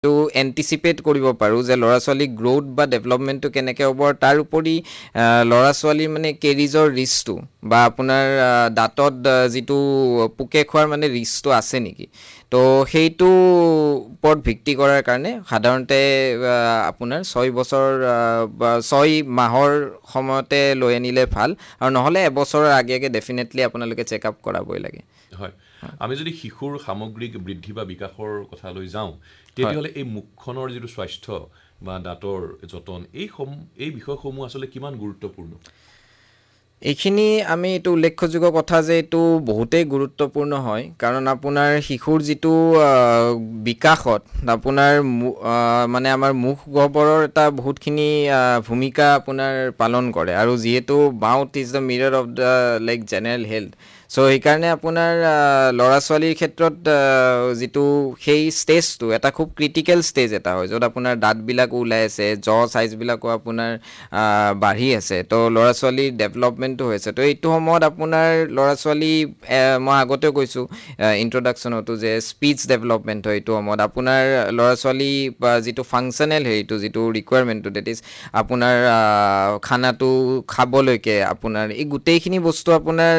to anticipate কৰিব পাৰো যে লৰা ছোৱালী গ্ৰোথ বা ডেভেলপমেন্টটো কেনেকৈ হ'ব তাৰ উপৰি লৰা ছোৱালী মানে কেৰিজৰ ৰিস্কটো বা আপোনাৰ দাঁতত যিটো পোকে খোৱাৰ মানে ৰিস্কটো আছে নেকি তো সেইটো ওপৰত ভিত্তি কৰাৰ কাৰণে সাধাৰণতে আপোনাৰ 6 বছৰ বা 6 মাহৰ সময়তে লৈ আনিলে ভাল আৰু নহলে এবছৰৰ আগে ডেফিনেটলি আপোনালোকে চেকআপ কৰাবই লাগে হয় আমি যদি শিশুৰ সামগ্ৰিক বৃদ্ধি বা বিকাশৰ কথা লৈ যাওঁ তেতিয়াহ'লে এই মুখখনৰ যিটো স্বাস্থ্য বা দাঁতৰ যতন এই বিষয়সমূহ আসলে কিমান গুৰুত্বপূৰ্ণ এইখিনি আমি এইটো উল্লেখযোগ্য কথা যে এইটো বহুতেই গুৰুত্বপূৰ্ণ হয় কাৰণ আপোনাৰ শিশুৰ যিটো বিকাশত আপোনাৰ মানে আমাৰ মুখ গহ্বৰৰ এটা বহুতখিনি ভূমিকা আপোনাৰ পালন কৰে আৰু যিহেতু mouth is the মিৰৰ of the like general health so সেইকাৰণে আপোনাৰ ল'ৰা ছোৱালীৰ ক্ষেত্ৰত যিটো সেই ষ্টেজটো এটা খুব ক্ৰিটিকেল ষ্টেজ এটা হয় য'ত আপোনাৰ দাঁতবিলাকো ওলাই আছে জ চাইজবিলাকো আপোনাৰ বাঢ়ি আছে তো ল'ৰা ছোৱালীৰ ডেভেলপমেণ্টটো হৈছে তো এইটো সময়ত আপোনাৰ ল'ৰা ছোৱালী মই আগতে কৈছোঁ ইন্ট্ৰডাকশ্যনতো যে স্পীচ ডেভেলপমেণ্ট হয় এইটো সময়ত আপোনাৰ ল'ৰা ছোৱালী বা যিটো ফাংচনেল হেৰিটো যিটো ৰিকুৱাৰমেণ্টটো ডেট ইজ আপোনাৰ খানাটো খাবলৈকে আপোনাৰ এই গোটেইখিনি বস্তু আপোনাৰ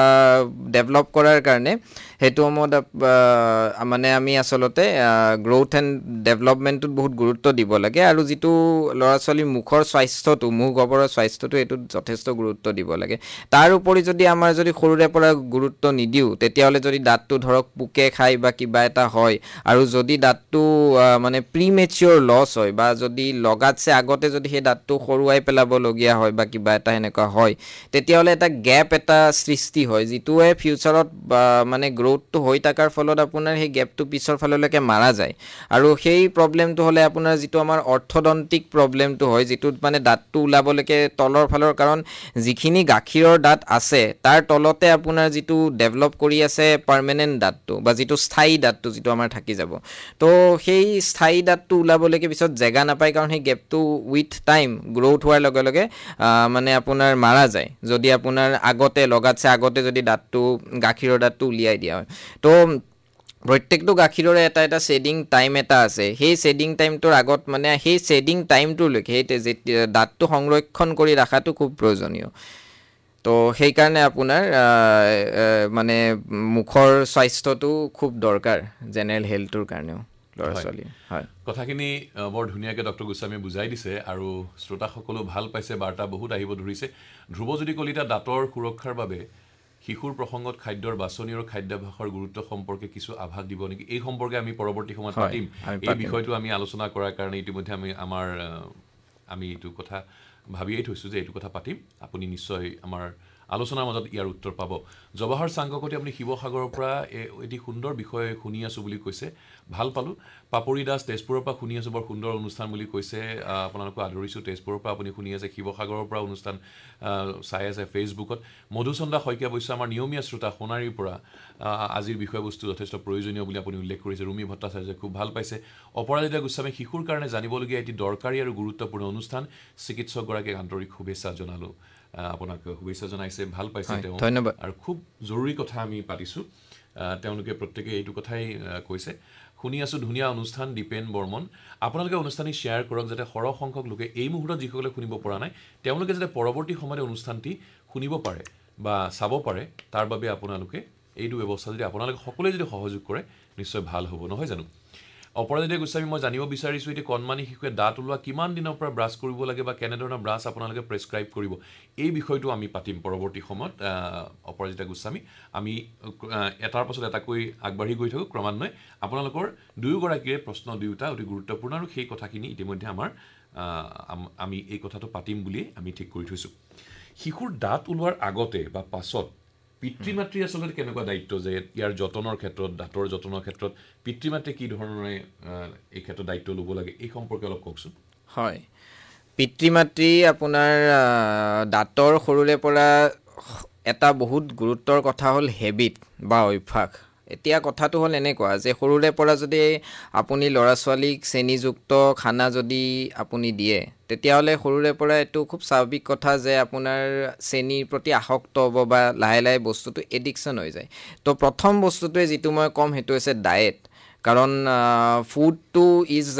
ডেভেলপ কৰাৰ কাৰণে সেইটো সময়ত মানে আমি আচলতে গ্ৰোথ এণ্ড ডেভেলপমেণ্টটোত বহুত গুৰুত্ব দিব লাগে আৰু যিটো ল'ৰা ছোৱালীৰ মুখৰ স্বাস্থ্যটো মুখ গহ্বৰৰ স্বাস্থ্যটো এইটোত যথেষ্ট গুৰুত্ব দিব লাগে তাৰ উপৰি যদি আমাৰ যদি সৰুৰে পৰা গুৰুত্ব নিদিওঁ তেতিয়াহ'লে যদি দাঁতটো ধৰক পোকে খায় বা কিবা এটা হয় আৰু যদি দাঁতটো মানে প্ৰিমেচিয়ৰ লছ হয় বা যদি লগাতছে আগতে যদি সেই দাঁতটো সৰুৱাই পেলাবলগীয়া হয় বা কিবা এটা এনেকুৱা হয় তেতিয়াহ'লে এটা গেপ এটা সৃষ্টি হয় যিটোৱে ফিউচাৰত মানে গ্ৰোথটো হৈ থকাৰ ফলত আপোনাৰ সেই গেপটো পিছৰ ফাললৈকে মাৰা যায় আৰু সেই প্ৰব্লেমটো হ'লে আপোনাৰ যিটো আমাৰ অৰ্থডন্টিক প্ৰব্লেমটো হয় যিটোত মানে দাঁতটো ওলাবলৈকে তলৰ ফালৰ কাৰণ যিখিনি গাখীৰৰ দাঁত আছে তাৰ তলতে আপোনাৰ যিটো ডেভেলপ কৰি আছে পাৰ্মানেণ্ট দাঁতটো বা যিটো স্থায়ী দাঁতটো যিটো আমাৰ থাকি যাব তো সেই স্থায়ী দাঁতটো ওলাবলৈকে পিছত জেগা নাপায় কাৰণ সেই গেপটো উইথ টাইম গ্ৰোথ হোৱাৰ লগে লগে মানে আপোনাৰ মাৰা যায় যদি আপোনাৰ লগাতছে আগতে যদি দাঁতটো গাখীৰৰ দাঁতটো উলিয়াই দিয়া হয় তো প্ৰত্যেকটো গাখীৰৰে এটা ছেডিং টাইম এটা আছে সেই ছেডিং টাইমটোৰ আগত মানে সেই ছেডিং টাইমটোলৈকে সেই দাঁতটো সংৰক্ষণ কৰি ৰখাটো খুব প্ৰয়োজনীয় তো সেইকাৰণে আপোনাৰ মানে মুখৰ স্বাস্থ্যটো খুব দৰকাৰ জেনেৰেল হেল্থৰ কাৰণেও ল'ৰা ছোৱালী হয় কথাখিনি বৰ ধুনীয়াকৈ ডক্টৰ গোস্বামীয়ে বুজাই দিছে আৰু শ্ৰোতাসকলো ভাল পাইছে বাৰ্তা বহুত আহিব ধৰিছে ধ্ৰুৱজ্যোতি কলিতা দাঁতৰ সুৰক্ষাৰ বাবে শিশুৰ প্ৰসংগত খাদ্যৰ বাছনি আৰু খাদ্যাভ্যাসৰ গুৰুত্ব সম্পৰ্কে কিছু আভাস দিব নেকি এই সম্পৰ্কে আমি পৰৱৰ্তী সময়ত পাতিম এই বিষয়টো আমি আলোচনা কৰাৰ কাৰণে ইতিমধ্যে আমি এইটো কথা ভাবিয়েই থৈছোঁ যে এইটো কথা পাতিম আপুনি নিশ্চয় আমাৰ আলোচনাৰ মাজত ইয়াৰ উত্তৰ পাব জৱাহৰ চাংককতি আপুনি শিৱসাগৰৰ পৰা এটি সুন্দৰ বিষয় শুনি আছোঁ বুলি কৈছে ভাল পালোঁ পাপৰি দাস তেজপুৰৰ পৰা শুনি আছোঁ বৰ সুন্দৰ অনুষ্ঠান বুলি কৈছে আপোনালোকক আদৰিছোঁ তেজপুৰৰ পৰা আপুনি শুনি আছে শিৱসাগৰৰ পৰা অনুষ্ঠান চাই আছে ফেচবুকত মধুচন্দা শইকীয়া বৈশ্য আমাৰ নিয়মীয়া শ্ৰোতা সোণাৰীৰ পৰা আজিৰ বিষয়বস্তু যথেষ্ট প্ৰয়োজনীয় বুলি আপুনি উল্লেখ কৰিছে ৰুমি ভট্টাচাৰ্যই খুব ভাল পাইছে অপৰাজিতা গোস্বামী শিশুৰ কাৰণে জানিবলগীয়া এটি দৰকাৰী আৰু গুৰুত্বপূৰ্ণ অনুষ্ঠান চিকিৎসকগৰাকীক আন্তৰিক শুভেচ্ছা জনালোঁ আপোনাক শুভেচ্ছা জনাইছে ভাল পাইছে তেওঁ ধন্যবাদ আৰু খুব জৰুৰী কথা আমি পাতিছোঁ তেওঁলোকে প্ৰত্যেকে এইটো কথাই কৈছে শুনি আছোঁ ধুনীয়া অনুষ্ঠান দীপেন বৰ্মন আপোনালোকে অনুষ্ঠানটি শ্বেয়াৰ কৰক যাতে সৰহ সংখ্যক লোকে এই মুহূৰ্তত যিসকলে শুনিব পৰা নাই তেওঁলোকে যাতে পৰৱৰ্তী সময়ত অনুষ্ঠানটি শুনিব পাৰে বা চাব পাৰে তাৰ বাবে আপোনালোকে এইটো ব্যৱস্থা যদি আপোনালোকে সকলোৱে যদি সহযোগ কৰে নিশ্চয় ভাল হ'ব নহয় জানো অপৰাজিতা গোস্বামী মই জানিব বিচাৰিছোঁ এতিয়া কণমানি শিশুৱে দাঁত ওলোৱা কিমান দিনৰ পৰা ব্ৰাছ কৰিব লাগে বা কেনেধৰণৰ ব্ৰাছ আপোনালোকে প্ৰেছক্ৰাইব কৰিব এই বিষয়টো আমি পাতিম পৰৱৰ্তী সময়ত অপৰাজিতা গোস্বামী আমি এটাৰ পাছত এটাকৈ আগবাঢ়ি গৈ থাকোঁ ক্ৰমান্বয়ে আপোনালোকৰ দুয়োগৰাকীৰে প্ৰশ্ন দুয়োটা অতি গুৰুত্বপূৰ্ণ আৰু সেই কথাখিনি ইতিমধ্যে আমি এই কথাটো পাতিম বুলিয়েই আমি ঠিক কৰি থৈছোঁ শিশুৰ দাঁত ওলোৱাৰ আগতে বা পাছত পিতৃ মাতৃৰ আচলতে কেনেকুৱা দায়িত্ব যে ইয়াৰ যতনৰ ক্ষেত্ৰত দাঁতৰ যতনৰ ক্ষেত্ৰত পিতৃ মাতৃয়ে কি ধৰণে এই ক্ষেত্ৰত দায়িত্ব ল'ব লাগে এই সম্পৰ্কে অলপ কওকচোন হয় পিতৃ মাতৃ আপোনাৰ দাঁতৰ সৰুৰে পৰা এটা বহুত গুৰুত্বৰ কথা হ'ল হেবিট বা অভ্যাস এতিয়া কথাটো হ'ল এনেকুৱা যে সৰুৰে পৰা যদি আপুনি ল'ৰা ছোৱালীক চেনিযুক্ত খানা যদি আপুনি দিয়ে তেতিয়াহ'লে সৰুৰে পৰা এইটো খুব স্বাভাৱিক কথা যে আপোনাৰ চেনিৰ প্ৰতি আসক্ত হ'ব বা লাহে লাহে বস্তুটো এডিকশ্যন হৈ যায় তো প্ৰথম বস্তুটোৱে যিটো মই ক'ম সেইটো হৈছে ডায়েট কাৰণ ফুডটো ইজ